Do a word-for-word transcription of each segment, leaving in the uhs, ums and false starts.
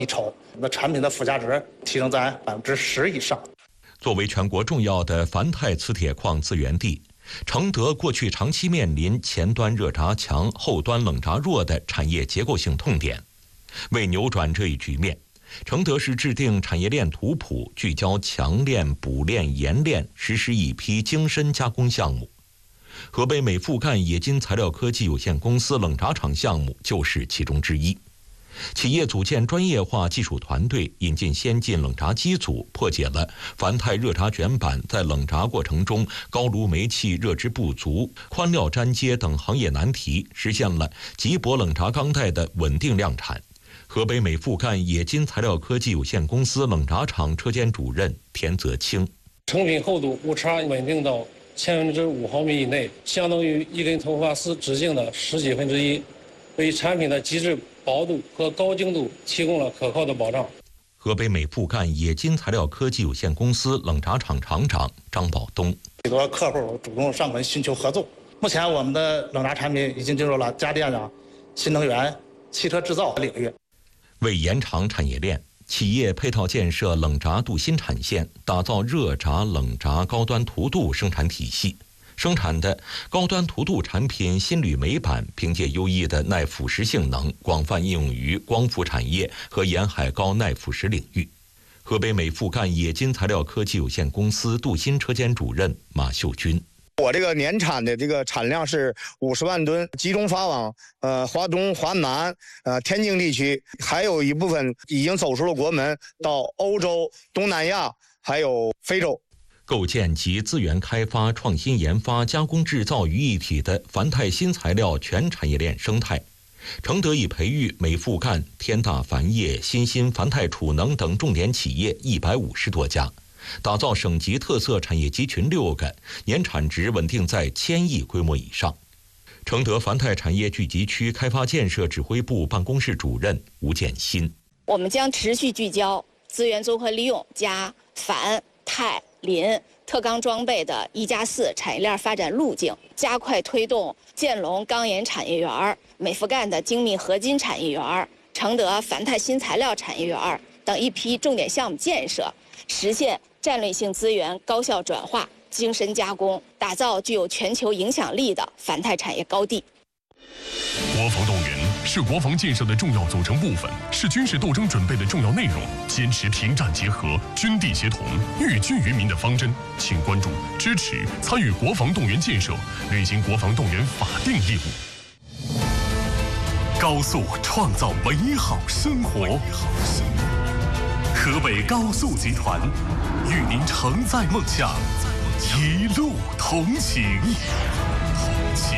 一瞅，那产品的附加值提升在百分之十以上。 作为全国重要的钒钛磁铁矿资源地，承德过去长期面临前端热轧强、后端冷轧弱的产业结构性痛点。为扭转这一局面，承德市制定产业链图谱，聚焦强链、补链、冶链，实施一批精深加工项目。河北美富赣冶金材料科技有限公司冷轧厂项目就是其中之一。企业组建专业化技术团队，引进先进冷轧机组，破解了钒钛热轧卷板在冷轧过程中高炉煤气热值不足、宽料粘接等行业难题，实现了极薄冷轧钢带的稳定量产。河北美富赣冶金材料科技有限公司冷轧厂车间主任田泽清： 成品厚度误差稳定到千分之五毫米以内，相当于一根头发丝直径的十几分之一，为产品的极致薄度和高精度提供了可靠的保障。 河北美富赣冶金材料科技有限公司冷轧厂厂长张宝东： 许多客户主动上门寻求合作。目前我们的冷轧产品已经进入了家电啊、新能源、汽车制造领域。 为延长产业链，企业配套建设冷轧镀锌产线，打造热轧、冷轧高端涂镀生产体系。生产的高端涂镀产品锌铝镁板，凭借优异的耐腐蚀性能，广泛应用于光伏产业和沿海高耐腐蚀领域。河北美富赣冶金材料科技有限公司镀锌车间主任马秀军： 我这个年产的这个产量是五十万吨，集中发往呃华东、华南、呃天津地区，还有一部分已经走出了国门，到欧洲、东南亚还有非洲。 构建集资源开发、创新研发、加工制造于一体的钒钛新材料全产业链生态。承德已培育美富赣、天大钒业、新兴钒钛储能等重点企业一百五十多家，打造省级特色产业集群六个，年产值稳定在千亿规模以上。承德钒钛产业聚集区开发建设指挥部办公室主任吴建新： 我们将持续聚焦资源综合利用加钒、钛、磷特钢装备的一加四产业链发展路径，加快推动建龙钢冶产业园、美富赣的精密合金产业园、承德钒钛新材料产业园等一批重点项目建设，实现战略性资源高效转化、精深加工，打造具有全球影响力的钒钛产业高地。 国防动员是国防建设的重要组成部分，是军事斗争准备的重要内容。坚持平战结合、军地协同、寓军于民的方针，请关注、支持、参与国防动员建设，履行国防动员法定义务。高速创造美好生活。河北高速集团与您承载梦想，一路同行。同行。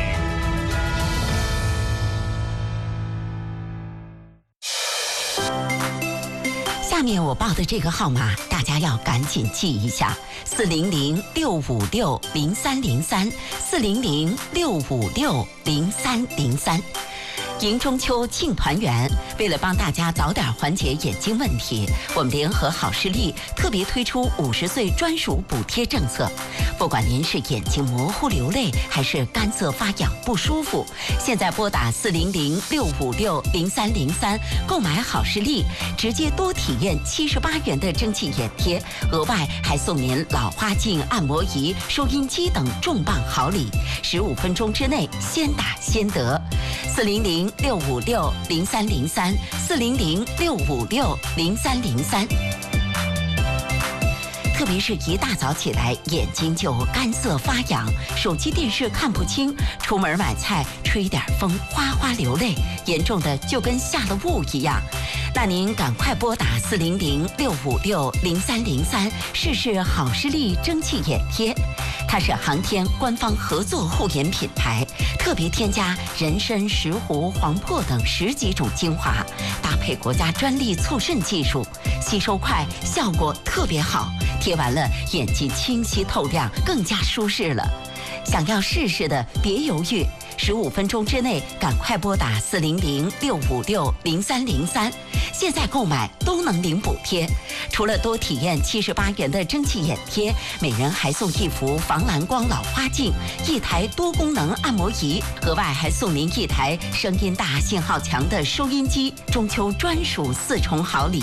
下面我报的这个号码，大家要赶紧记一下：四零零六五六零三零三，四零零六五六零三零三。迎中秋庆团圆，为了帮大家早点缓解眼睛问题，我们联合好视力特别推出五十岁专属补贴政策。不管您是眼睛模糊流泪，还是干涩发痒不舒服，现在拨打四零零六五六零三零三购买好视力，直接多体验七十八元的蒸汽眼贴，额外还送您老花镜、按摩仪、收音机等重磅好礼，十五分钟之内先打先得。四零零六五六零三零三，四零零六五六零三零三。特别是一大早起来，眼睛就干涩发痒，手机电视看不清，出门买菜吹点风哗哗流泪，严重的就跟下了雾一样。那您赶快拨打四零零六五六零三零三，试试好视力蒸汽眼贴。它是航天官方合作护眼品牌，特别添加人参、石斛、黄柏等十几种精华，搭配国家专利促渗技术，吸收快，效果特别好。贴完了，眼睛清晰透亮，更加舒适了。 想要试试的别犹豫，十五分钟之内赶快拨打四零零六五六零三零三，现在购买都能领补贴。除了多体验七十八元的蒸汽眼贴，每人还送一幅防蓝光老花镜、一台多功能按摩仪，额外还送您一台声音大、信号强的收音机。中秋专属四重好礼。